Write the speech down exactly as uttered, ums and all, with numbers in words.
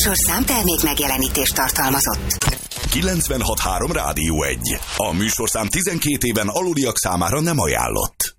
műsorszám termék megjelenítést tartalmazott. kilencvenhat három Rádió egy. A műsorszám tizenkét éven aluliak számára nem ajánlott.